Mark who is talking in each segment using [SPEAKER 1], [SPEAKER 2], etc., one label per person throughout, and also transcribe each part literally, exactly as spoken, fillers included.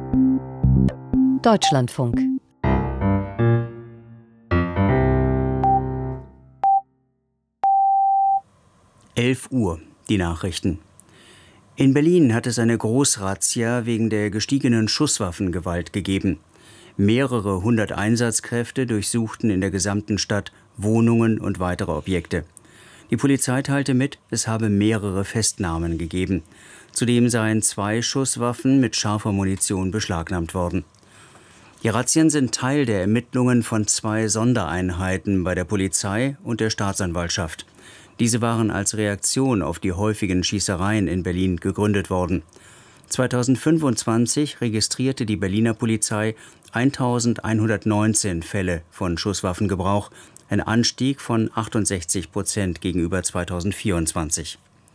[SPEAKER 1] Deutschlandfunk.
[SPEAKER 2] elf Uhr, die Nachrichten. In Berlin hat es eine Großrazzia wegen der gestiegenen Schusswaffengewalt gegeben. Mehrere hundert Einsatzkräfte durchsuchten in der gesamten Stadt Wohnungen und weitere Objekte. Die Polizei teilte mit, es habe mehrere Festnahmen gegeben. Zudem seien zwei Schusswaffen mit scharfer Munition beschlagnahmt worden. Die Razzien sind Teil der Ermittlungen von zwei Sondereinheiten bei der Polizei und der Staatsanwaltschaft. Diese waren als Reaktion auf die häufigen Schießereien in Berlin gegründet worden. zweitausendfünfundzwanzig registrierte die Berliner Polizei eintausendeinhundertneunzehn Fälle von Schusswaffengebrauch, ein Anstieg von achtundsechzig Prozent gegenüber zweitausendvierundzwanzig.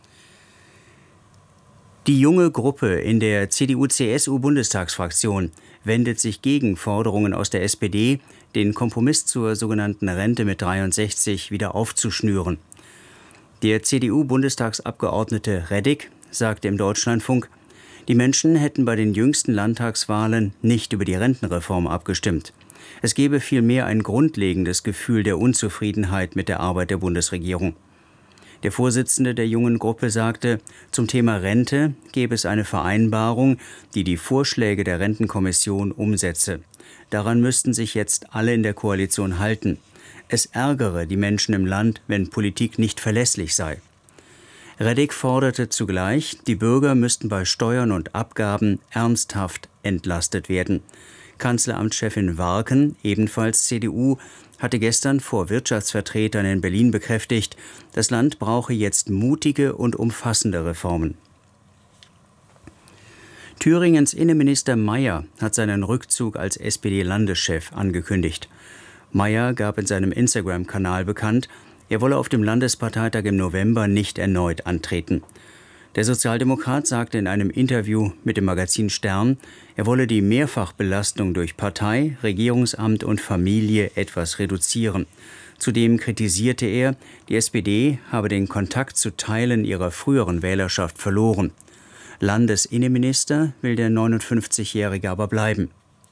[SPEAKER 2] Die junge Gruppe in der C D U-C S U-Bundestagsfraktion wendet sich gegen Forderungen aus der S P D, den Kompromiss zur sogenannten Rente mit dreiundsechzig wieder aufzuschnüren. Der C D U-Bundestagsabgeordnete Reddick sagte im Deutschlandfunk, die Menschen hätten bei den jüngsten Landtagswahlen nicht über die Rentenreform abgestimmt. Es gebe vielmehr ein grundlegendes Gefühl der Unzufriedenheit mit der Arbeit der Bundesregierung. Der Vorsitzende der jungen Gruppe sagte, zum Thema Rente gebe es eine Vereinbarung, die die Vorschläge der Rentenkommission umsetze. Daran müssten sich jetzt alle in der Koalition halten. Es ärgere die Menschen im Land, wenn Politik nicht verlässlich sei. Reddick forderte zugleich, die Bürger müssten bei Steuern und Abgaben ernsthaft entlastet werden. Kanzleramtschefin Warken, ebenfalls C D U, hatte gestern vor Wirtschaftsvertretern in Berlin bekräftigt, das Land brauche jetzt mutige und umfassende Reformen. Thüringens Innenminister Mayer hat seinen Rückzug als S P D-Landeschef angekündigt. Mayer gab in seinem Instagram-Kanal bekannt, er wolle auf dem Landesparteitag im November nicht erneut antreten. Der Sozialdemokrat sagte in einem Interview mit dem Magazin Stern, er wolle die Mehrfachbelastung durch Partei, Regierungsamt und Familie etwas reduzieren. Zudem kritisierte er, die S P D habe den Kontakt zu Teilen ihrer früheren Wählerschaft verloren. Landesinnenminister will der neunundfünfzigjährige aber bleiben.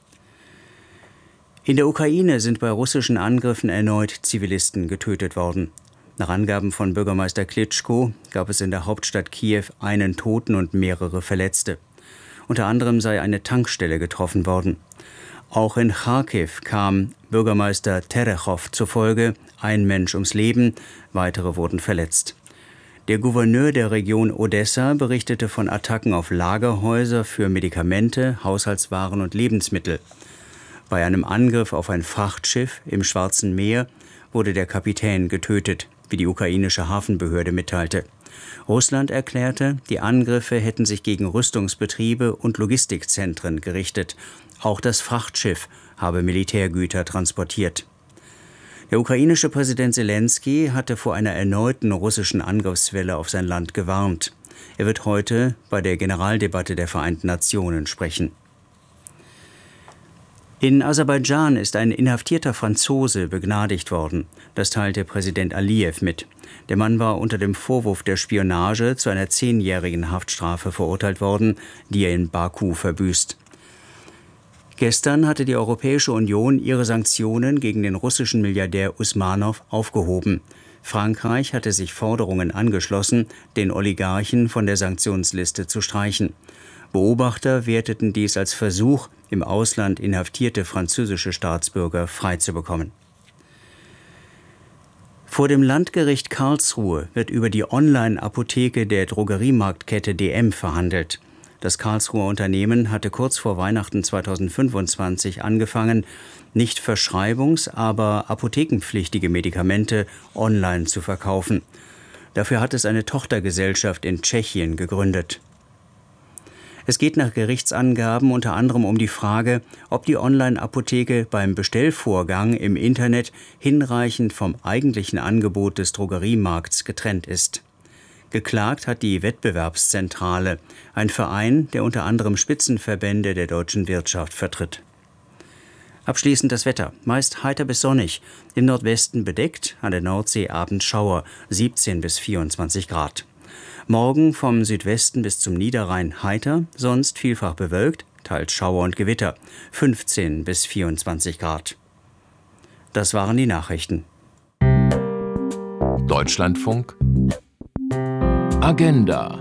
[SPEAKER 2] In der Ukraine sind bei russischen Angriffen erneut Zivilisten getötet worden. Nach Angaben von Bürgermeister Klitschko gab es in der Hauptstadt Kiew einen Toten und mehrere Verletzte. Unter anderem sei eine Tankstelle getroffen worden. Auch in Charkiw kam Bürgermeister Terechow zufolge ein Mensch ums Leben, weitere wurden verletzt. Der Gouverneur der Region Odessa berichtete von Attacken auf Lagerhäuser für Medikamente, Haushaltswaren und Lebensmittel. Bei einem Angriff auf ein Frachtschiff im Schwarzen Meer wurde der Kapitän getötet, wie die ukrainische Hafenbehörde mitteilte. Russland erklärte, die Angriffe hätten sich gegen Rüstungsbetriebe und Logistikzentren gerichtet. Auch das Frachtschiff habe Militärgüter transportiert. Der ukrainische Präsident Selenskyj hatte vor einer erneuten russischen Angriffswelle auf sein Land gewarnt. Er wird heute bei der Generaldebatte der Vereinten Nationen sprechen. In Aserbaidschan ist ein inhaftierter Franzose begnadigt worden. Das teilte Präsident Aliyev mit. Der Mann war unter dem Vorwurf der Spionage zu einer zehnjährigen Haftstrafe verurteilt worden, die er in Baku verbüßt. Gestern hatte die Europäische Union ihre Sanktionen gegen den russischen Milliardär Usmanow aufgehoben. Frankreich hatte sich Forderungen angeschlossen, den Oligarchen von der Sanktionsliste zu streichen. Beobachter werteten dies als Versuch, im Ausland inhaftierte französische Staatsbürger freizubekommen. Vor dem Landgericht Karlsruhe wird über die Online-Apotheke der Drogeriemarktkette D M verhandelt. Das Karlsruher Unternehmen hatte kurz vor Weihnachten zweitausendfünfundzwanzig angefangen, nicht verschreibungs-, aber apothekenpflichtige Medikamente online zu verkaufen. Dafür hat es eine Tochtergesellschaft in Tschechien gegründet. Es geht nach Gerichtsangaben unter anderem um die Frage, ob die Online-Apotheke beim Bestellvorgang im Internet hinreichend vom eigentlichen Angebot des Drogeriemarkts getrennt ist. Geklagt hat die Wettbewerbszentrale, ein Verein, der unter anderem Spitzenverbände der deutschen Wirtschaft vertritt. Abschließend das Wetter. Meist heiter bis sonnig. Im Nordwesten bedeckt, an der Nordsee Abendschauer, siebzehn bis vierundzwanzig Grad. Morgen vom Südwesten bis zum Niederrhein heiter, sonst vielfach bewölkt, teils Schauer und Gewitter, fünfzehn bis vierundzwanzig Grad. Das waren die Nachrichten.
[SPEAKER 1] Deutschlandfunk Agenda.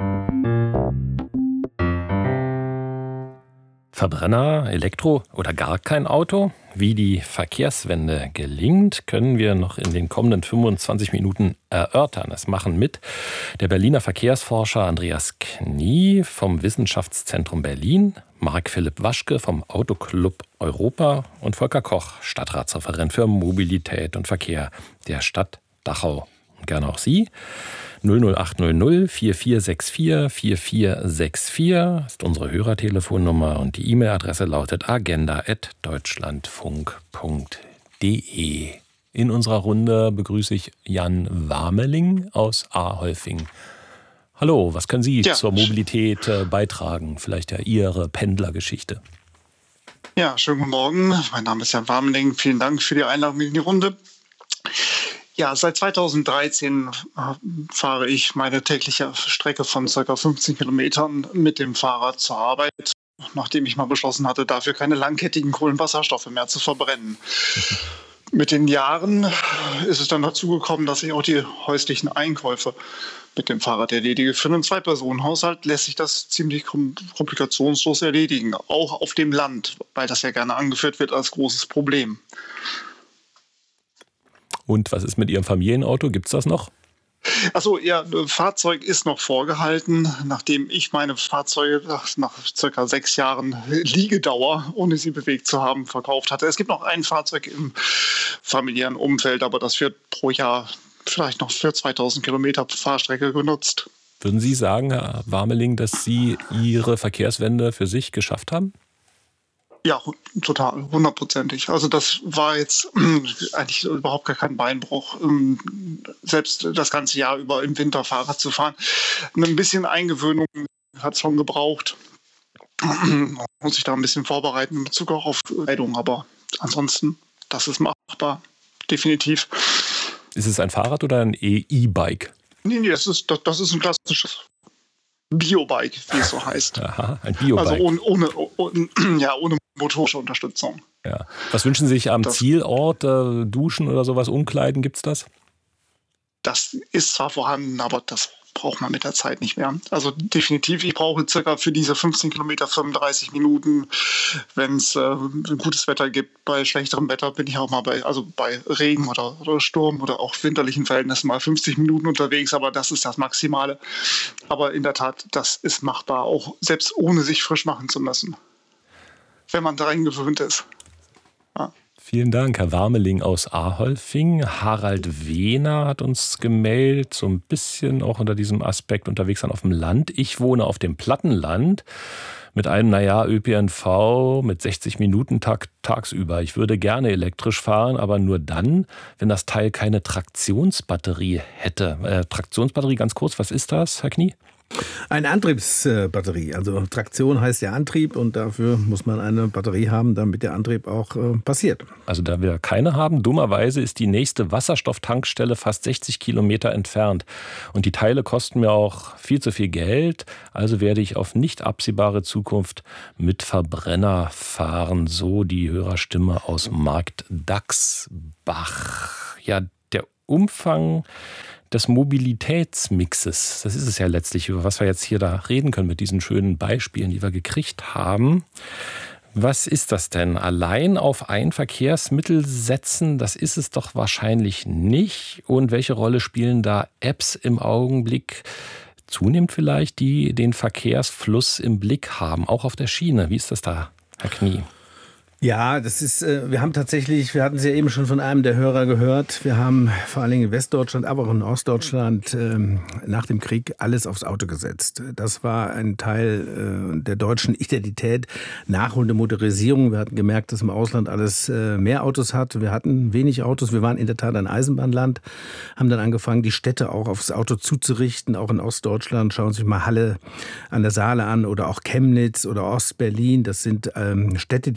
[SPEAKER 1] Verbrenner, Elektro oder gar kein Auto? Wie die Verkehrswende gelingt, können wir noch in den kommenden fünfundzwanzig Minuten erörtern. Es machen mit der Berliner Verkehrsforscher Andreas Knie vom Wissenschaftszentrum Berlin, Marc-Philipp Waschke vom Autoclub Europa und Volker Koch, Stadtratsreferent für Mobilität und Verkehr der Stadt Dachau. Und gerne auch Sie. null null acht null null vier vier sechs vier vier vier sechs vier ist unsere Hörertelefonnummer und die E-Mail-Adresse lautet agenda at deutschlandfunk punkt de. In unserer Runde begrüße ich Jan Warmeling aus Aholfing. Hallo, was können Sie ja. zur Mobilität äh, beitragen? Vielleicht ja Ihre Pendlergeschichte.
[SPEAKER 3] Ja, schönen guten Morgen. Mein Name ist Jan Warmeling. Vielen Dank für die Einladung in die Runde. Ja, seit zweitausenddreizehn fahre ich meine tägliche Strecke von ca. fünfzehn Kilometern mit dem Fahrrad zur Arbeit, nachdem ich mal beschlossen hatte, dafür keine langkettigen Kohlenwasserstoffe mehr zu verbrennen. Mit den Jahren ist es dann dazu gekommen, dass ich auch die häuslichen Einkäufe mit dem Fahrrad erledige. Für einen Zwei-Personen-Haushalt lässt sich das ziemlich komplikationslos erledigen, auch auf dem Land, weil das ja gerne angeführt wird als großes Problem.
[SPEAKER 1] Und was ist mit Ihrem Familienauto? Gibt es das noch?
[SPEAKER 3] Achso, ja, Fahrzeug ist noch vorgehalten, nachdem ich meine Fahrzeuge nach circa sechs Jahren Liegedauer, ohne sie bewegt zu haben, verkauft hatte. Es gibt noch ein Fahrzeug im familiären Umfeld, aber das wird pro Jahr vielleicht noch für zweitausend Kilometer Fahrstrecke genutzt.
[SPEAKER 1] Würden Sie sagen, Herr Warmeling, dass Sie Ihre Verkehrswende für sich geschafft haben?
[SPEAKER 3] Ja, total, hundertprozentig. Also das war jetzt eigentlich überhaupt gar kein Beinbruch, selbst das ganze Jahr über im Winter Fahrrad zu fahren. Ein bisschen Eingewöhnung hat es schon gebraucht. Man muss sich da ein bisschen vorbereiten in Bezug auch auf Kleidung, aber ansonsten, das ist machbar, definitiv.
[SPEAKER 1] Ist es ein Fahrrad oder ein E-Bike?
[SPEAKER 3] Nee, nee, das ist, das, das ist ein klassisches Biobike, wie es so heißt.
[SPEAKER 1] Aha, ein Biobike.
[SPEAKER 3] Also ohne, ohne, ohne, ja, ohne motorische Unterstützung.
[SPEAKER 1] Ja. Was wünschen Sie sich am
[SPEAKER 3] das,
[SPEAKER 1] Zielort? Äh, Duschen oder sowas, umkleiden, gibt's das?
[SPEAKER 3] Das ist zwar vorhanden, aber das braucht man mit der Zeit nicht mehr. Also definitiv, ich brauche circa für diese fünfzehn Kilometer fünfunddreißig Minuten, wenn es äh, gutes Wetter gibt. Bei schlechterem Wetter bin ich auch mal bei, also bei Regen oder, oder Sturm oder auch winterlichen Verhältnissen mal fünfzig Minuten unterwegs, aber das ist das Maximale. Aber in der Tat, das ist machbar, auch selbst ohne sich frisch machen zu müssen, wenn man daran gewöhnt ist. Ja.
[SPEAKER 1] Vielen Dank, Herr Warmeling aus Aholfing. Harald Wehner hat uns gemeldet, so ein bisschen auch unter diesem Aspekt unterwegs sein auf dem Land. Ich wohne auf dem Plattenland mit einem, naja, Ö P N V mit sechzig Minuten Takt tagsüber. Ich würde gerne elektrisch fahren, aber nur dann, wenn das Teil keine Traktionsbatterie hätte. Äh, Traktionsbatterie, ganz kurz, was ist das, Herr Knie?
[SPEAKER 4] Eine Antriebsbatterie. Also Traktion heißt ja Antrieb und dafür muss man eine Batterie haben, damit der Antrieb auch äh, passiert.
[SPEAKER 1] Also da wir keine haben, dummerweise ist die nächste Wasserstofftankstelle fast sechzig Kilometer entfernt. Und die Teile kosten mir auch viel zu viel Geld. Also werde ich auf nicht absehbare Zukunft mit Verbrenner fahren. So die Hörerstimme aus Marktdaxbach. Ja, der Umfang des Mobilitätsmixes, das ist es ja letztlich, über was wir jetzt hier da reden können mit diesen schönen Beispielen, die wir gekriegt haben. Was ist das denn? Allein auf ein Verkehrsmittel setzen, das ist es doch wahrscheinlich nicht. Und welche Rolle spielen da Apps im Augenblick? Zunehmend vielleicht, die den Verkehrsfluss im Blick haben, auch auf der Schiene. Wie ist das da, Herr Knie?
[SPEAKER 4] Ja, das ist, wir haben tatsächlich, wir hatten es ja eben schon von einem der Hörer gehört, wir haben vor allen Dingen in Westdeutschland, aber auch in Ostdeutschland nach dem Krieg alles aufs Auto gesetzt. Das war ein Teil der deutschen Identität, nachholende Motorisierung. Wir hatten gemerkt, dass im Ausland alles mehr Autos hat. Wir hatten wenig Autos, wir waren in der Tat ein Eisenbahnland, haben dann angefangen, die Städte auch aufs Auto zuzurichten, auch in Ostdeutschland. Schauen Sie sich mal Halle an der Saale an oder auch Chemnitz oder Ostberlin. Das sind Städte, die schon damals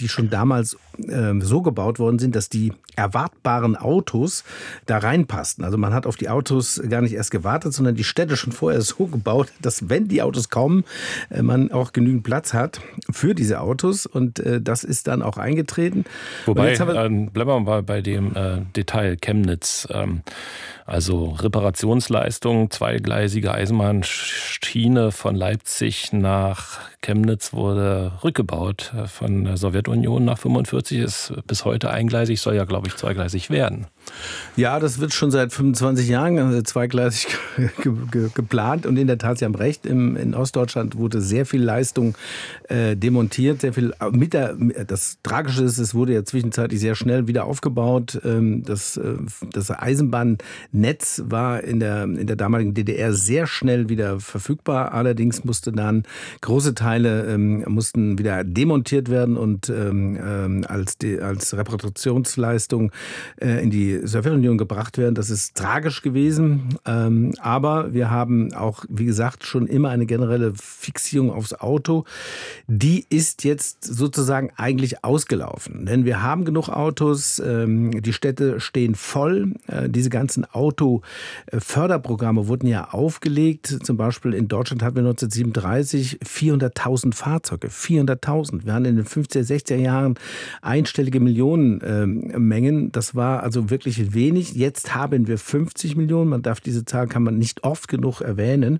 [SPEAKER 4] damals äh, so gebaut worden sind, dass die erwartbaren Autos da reinpassten. Also man hat auf die Autos gar nicht erst gewartet, sondern die Städte schon vorher so gebaut, dass wenn die Autos kommen, äh, man auch genügend Platz hat für diese Autos. Und äh, das ist dann auch eingetreten.
[SPEAKER 1] Wobei, wir, äh, bleiben wir mal bei dem äh, Detail Chemnitz. Ähm, also Reparationsleistung, zweigleisige Eisenbahnschiene von Leipzig nach Chemnitz wurde rückgebaut. Von der Sowjetunion nach fünfundvierzig ist bis heute eingleisig, soll ja, glaube ich, zweigleisig werden.
[SPEAKER 4] Ja, das wird schon seit fünfundzwanzig Jahren zweigleisig ge- ge- geplant. Und in der Tat, Sie haben recht, im, in Ostdeutschland wurde sehr viel Leistung äh, demontiert. Sehr viel mit der, das Tragische ist, es wurde ja zwischenzeitlich sehr schnell wieder aufgebaut. Ähm, das, äh, das Eisenbahnnetz war in der, in der damaligen D D R sehr schnell wieder verfügbar. Allerdings musste dann große Teile ähm, mussten wieder demontiert werden und ähm, als, die, als Reparationsleistung äh, in die Sowjetunion gebracht werden. Das ist tragisch gewesen. Ähm, aber wir haben auch, wie gesagt, schon immer eine generelle Fixierung aufs Auto. Die ist jetzt sozusagen eigentlich ausgelaufen. Denn wir haben genug Autos. Ähm, die Städte stehen voll. Äh, diese ganzen Autoförderprogramme wurden ja aufgelegt. Zum Beispiel in Deutschland hatten wir neunzehnhundertsiebenunddreißig vierhunderttausend Fahrzeuge. vierhunderttausend. Wir hatten in den fünfziger, sechziger Jahren einstellige Millionenmengen. Ähm, das war also wirklich wenig. Jetzt haben wir fünfzig Millionen. Man darf diese Zahl kann man nicht oft genug erwähnen.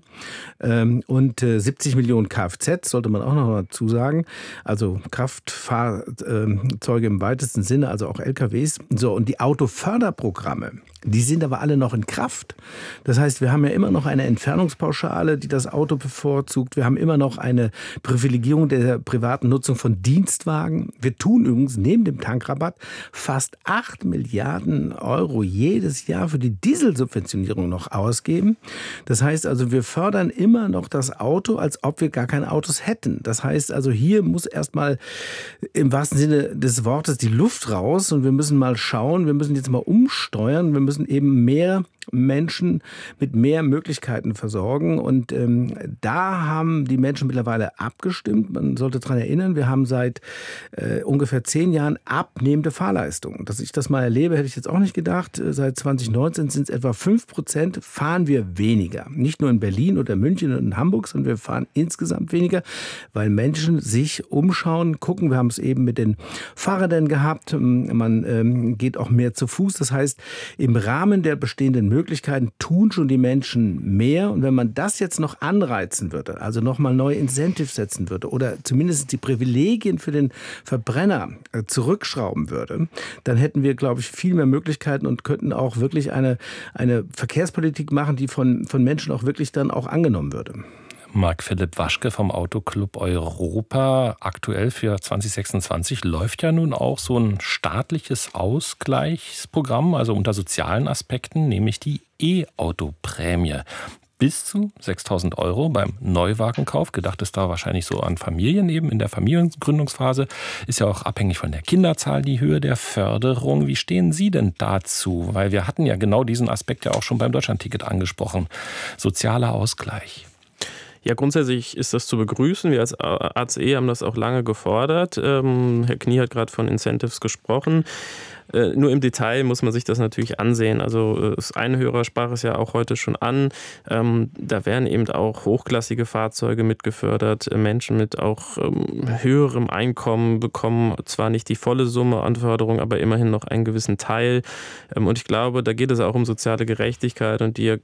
[SPEAKER 4] Und siebzig Millionen Kfz sollte man auch noch dazu sagen. Also Kraftfahrzeuge im weitesten Sinne, also auch L K Ws. So, und die Autoförderprogramme, die sind aber alle noch in Kraft. Das heißt, wir haben ja immer noch eine Entfernungspauschale, die das Auto bevorzugt. Wir haben immer noch eine Privilegierung der privaten Nutzung von Dienstwagen. Wir tun übrigens neben dem Tankrabatt fast acht Milliarden Euro jedes Jahr für die Dieselsubventionierung noch ausgeben. Das heißt also, wir fördern immer noch das Auto, als ob wir gar keine Autos hätten. Das heißt also, hier muss erstmal im wahrsten Sinne des Wortes die Luft raus und wir müssen mal schauen, wir müssen jetzt mal umsteuern, wir müssen müssen eben mehr Menschen mit mehr Möglichkeiten versorgen. Und ähm, da haben die Menschen mittlerweile abgestimmt. Man sollte daran erinnern, wir haben seit äh, ungefähr zehn Jahren abnehmende Fahrleistungen. Dass ich das mal erlebe, hätte ich jetzt auch nicht gedacht. Seit zwanzig neunzehn sind es etwa fünf Prozent, fahren wir weniger. Nicht nur in Berlin oder München und in Hamburg, sondern wir fahren insgesamt weniger, weil Menschen sich umschauen, gucken. Wir haben es eben mit den Fahrrädern gehabt. Man ähm, geht auch mehr zu Fuß. Das heißt, im Rahmen der bestehenden Möglichkeiten tun schon die Menschen mehr. Und wenn man das jetzt noch anreizen würde, also nochmal neue Incentives setzen würde oder zumindest die Privilegien für den Verbrenner äh, zurückschrauben würde, dann hätten wir, glaube ich, viel mehr Möglichkeiten und könnten auch wirklich eine, eine Verkehrspolitik machen, die von, von Menschen auch wirklich dann auch angenommen würde.
[SPEAKER 1] Marc-Philipp Waschke vom Autoclub Europa. Aktuell für zwanzig sechsundzwanzig läuft ja nun auch so ein staatliches Ausgleichsprogramm, also unter sozialen Aspekten, nämlich die E-Auto-Prämie. Bis zu sechstausend Euro beim Neuwagenkauf. Gedacht ist da wahrscheinlich so an Familien eben in der Familiengründungsphase. Ist ja auch abhängig von der Kinderzahl die Höhe der Förderung. Wie stehen Sie denn dazu? Weil wir hatten ja genau diesen Aspekt ja auch schon beim Deutschlandticket angesprochen. Sozialer Ausgleich.
[SPEAKER 5] Ja, grundsätzlich ist das zu begrüßen. Wir als A C E haben das auch lange gefordert. Ähm, Herr Knie hat gerade von Incentives gesprochen. Äh, nur im Detail muss man sich das natürlich ansehen. Also das eine Hörer sprach es ja auch heute schon an. Ähm, da werden eben auch hochklassige Fahrzeuge mitgefördert. Menschen mit auch ähm, höherem Einkommen bekommen zwar nicht die volle Summe an Förderung, aber immerhin noch einen gewissen Teil. Ähm, und ich glaube, da geht es auch um soziale Gerechtigkeit und die